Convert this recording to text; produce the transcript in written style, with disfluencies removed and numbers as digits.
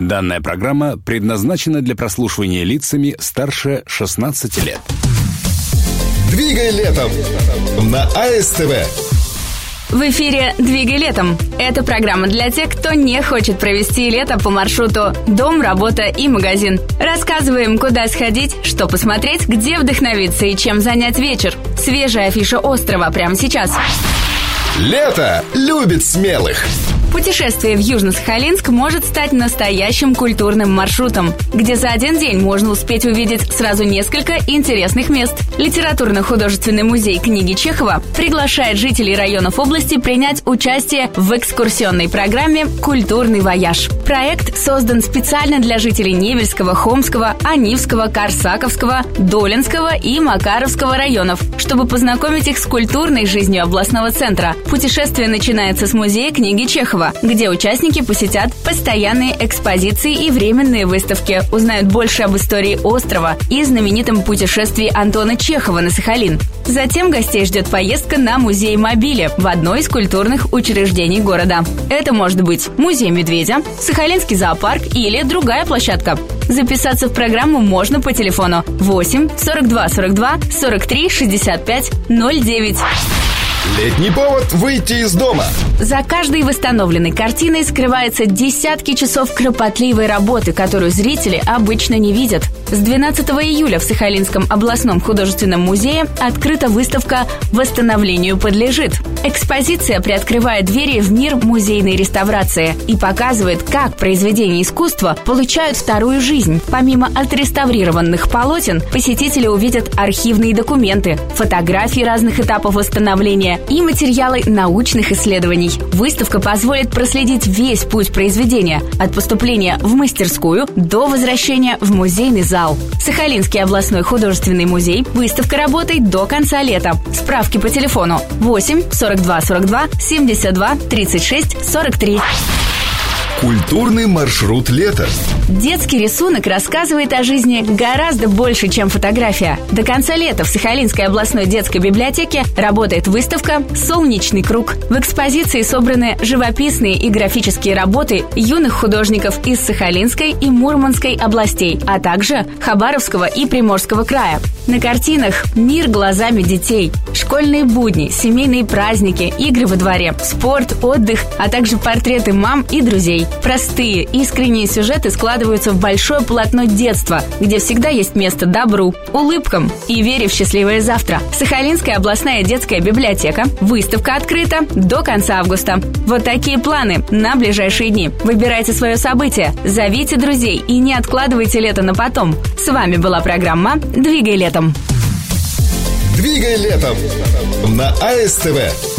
Данная программа предназначена для прослушивания лицами старше 16 лет. «Двигай летом» на АСТВ. В эфире «Двигай летом». Это программа для тех, кто не хочет провести лето по маршруту дом, работа и магазин. Рассказываем, куда сходить, что посмотреть, где вдохновиться и чем занять вечер. Свежая афиша острова прямо сейчас. Лето любит смелых. Путешествие в Южно-Сахалинск может стать настоящим культурным маршрутом, где за один день можно успеть увидеть сразу несколько интересных мест. Литературно-художественный музей книги Чехова приглашает жителей районов области принять участие в экскурсионной программе «Культурный вояж». Проект создан специально для жителей Невельского, Хомского, Анивского, Корсаковского, Долинского и Макаровского районов, чтобы познакомить их с культурной жизнью областного центра. Путешествие начинается с музея книги Чехова, где участники посетят постоянные экспозиции и временные выставки, узнают больше об истории острова и знаменитом путешествии Антона Чехова на Сахалин. Затем гостей ждет поездка на музей мобили в одно из культурных учреждений города. Это может быть музей медведя, Сахалинский зоопарк или другая площадка. Записаться в программу можно по телефону 8 42 42 43 65 09. Летний повод выйти из дома. За каждой восстановленной картиной скрывается десятки часов кропотливой работы, которую зрители обычно не видят. С 12 июля в Сахалинском областном художественном музее открыта выставка «Восстановлению подлежит». Экспозиция приоткрывает двери в мир музейной реставрации и показывает, как произведения искусства получают вторую жизнь. Помимо отреставрированных полотен, посетители увидят архивные документы, фотографии разных этапов восстановления и материалы научных исследований. Выставка позволит проследить весь путь произведения от поступления в мастерскую до возвращения в музейный зал. Сахалинский областной художественный музей. Выставка работает до конца лета. Справки по телефону 8 42 42 72 36 43. Культурный маршрут лета. Детский рисунок рассказывает о жизни гораздо больше, чем фотография. До конца лета в Сахалинской областной детской библиотеке работает выставка «Солнечный круг». В экспозиции собраны живописные и графические работы юных художников из Сахалинской и Мурманской областей, а также Хабаровского и Приморского края. На картинах мир глазами детей, школьные будни, семейные праздники, игры во дворе, спорт, отдых, а также портреты мам и друзей. Простые, искренние сюжеты складываются в большое полотно детства, где всегда есть место добру, улыбкам и вере в счастливое завтра. Сахалинская областная детская библиотека. Выставка открыта до конца августа. Вот такие планы на ближайшие дни. Выбирайте свое событие, зовите друзей и не откладывайте лето на потом. С вами была программа «Двигай летом». «Двигай летом» на АСТВ.